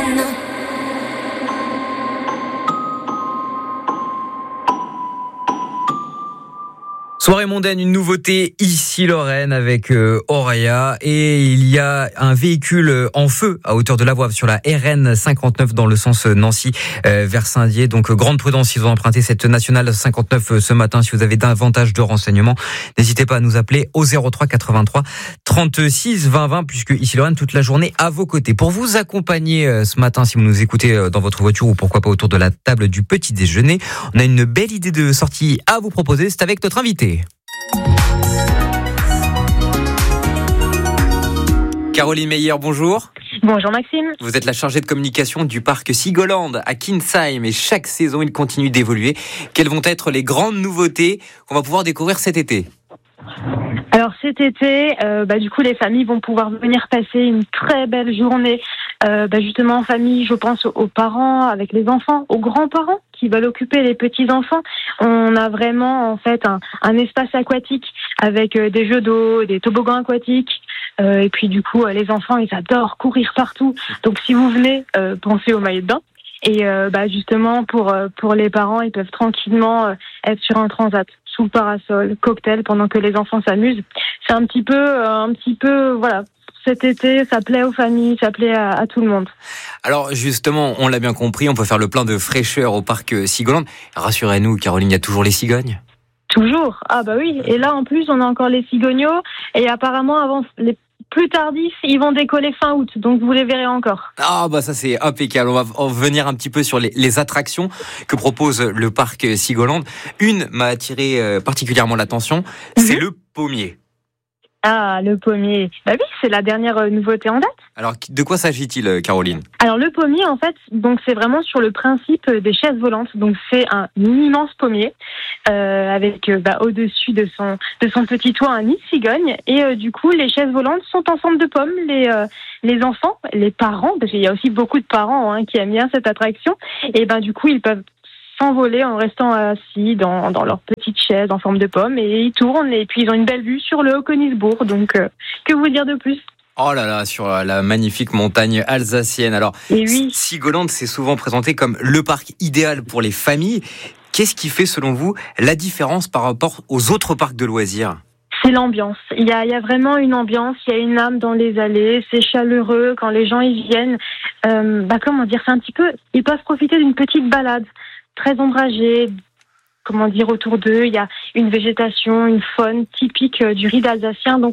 Lorraine. Soirée mondaine, une nouveauté ici Lorraine avec Auréa, et il y a un véhicule en feu à hauteur de la Voie sur la RN 59 dans le sens Nancy vers Saint-Dié. Donc grande prudence si vous empruntez cette nationale 59 ce matin. Si vous avez davantage de renseignements, n'hésitez pas à nous appeler au 03 83 36 20 20 puisque ici Lorraine toute la journée à vos côtés. Pour vous accompagner ce matin, si vous nous écoutez dans votre voiture ou pourquoi pas autour de la table du petit déjeuner, on a une belle idée de sortie à vous proposer. C'est avec notre invité. Caroline Meyer, bonjour. Bonjour Maxime. Vous êtes la chargée de communication du parc Sigoland à Kinsheim et chaque saison il continue d'évoluer. Quelles vont être les grandes nouveautés qu'on va pouvoir découvrir cet été ? Alors cet été, du coup les familles vont pouvoir venir passer une très belle journée, justement en famille. Je pense aux parents avec les enfants, aux grands-parents qui veulent occuper les petits-enfants. On a vraiment en fait un espace aquatique avec des jeux d'eau, des toboggans aquatiques. Et puis du coup les enfants ils adorent courir partout. Donc si vous venez, pensez au maillot de bain. Et justement pour les parents, ils peuvent tranquillement être sur un transat sous le parasol, cocktail pendant que les enfants s'amusent. C'est un petit peu voilà. Cet été, ça plaît aux familles, ça plaît à tout le monde. Alors justement, on l'a bien compris, on peut faire le plein de fraîcheur au parc Sigoland. Rassurez-nous, Caroline, il y a toujours les cigognes ? Toujours. Ah bah oui. Et là en plus, on a encore les cigognos. Et apparemment, avant les plus tardifs, ils vont décoller fin août, donc vous les verrez encore. Ah bah ça c'est impeccable. On va en venir un petit peu sur les attractions que propose le parc Sigoland. Une m'a attiré particulièrement l'attention, c'est le pommier. Ah, le pommier. Bah oui, c'est la dernière nouveauté en date. Alors, de quoi s'agit-il, Caroline ? Alors, le pommier, en fait, donc c'est vraiment sur le principe des chaises volantes. Donc, c'est un immense pommier avec au-dessus de son petit toit un nid de cigogne. Et du coup, les chaises volantes sont en forme de pommes. Les enfants, les parents, parce qu'il y a aussi beaucoup de parents qui aiment bien cette attraction. Et du coup, ils peuvent s'envoler en restant assis dans leur petite chaise en forme de pomme et ils tournent et puis ils ont une belle vue sur le Haut-Königsbourg. Donc que vous dire de plus ? Oh là là, sur la magnifique montagne alsacienne. Alors, oui. Sigoland s'est souvent présenté comme le parc idéal pour les familles. Qu'est-ce qui fait, selon vous, la différence par rapport aux autres parcs de loisirs ? C'est l'ambiance. Il y a vraiment une ambiance, il y a une âme dans les allées, c'est chaleureux quand les gens y viennent. C'est un petit peu, ils peuvent profiter d'une petite balade très ombragée, autour d'eux, il y a une végétation, une faune typique du ride alsacien. Donc,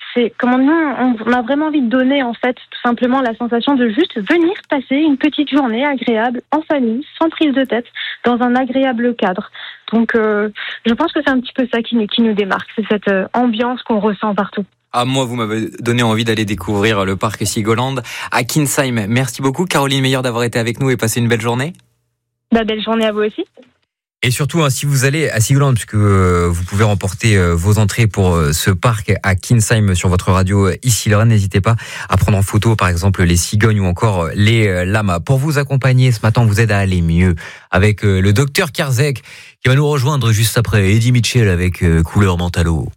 on a vraiment envie de donner, en fait, tout simplement la sensation de juste venir passer une petite journée agréable en famille, sans prise de tête, dans un agréable cadre. Donc, je pense que c'est un petit peu ça qui nous démarque, c'est cette ambiance qu'on ressent partout. Ah, moi, vous m'avez donné envie d'aller découvrir le parc Sigoland à Kinsheim. Merci beaucoup, Caroline Meyer, d'avoir été avec nous et passé une belle journée. Belle journée à vous aussi. Et surtout, si vous allez à Sigoland, puisque vous pouvez remporter vos entrées pour ce parc à Kinsheim sur votre radio ici Lorraine, n'hésitez pas à prendre en photo, par exemple, les cigognes ou encore les lamas. Pour vous accompagner ce matin, on vous aide à aller mieux avec le docteur Karzek qui va nous rejoindre juste après Eddie Mitchell avec Couleur Mentalo.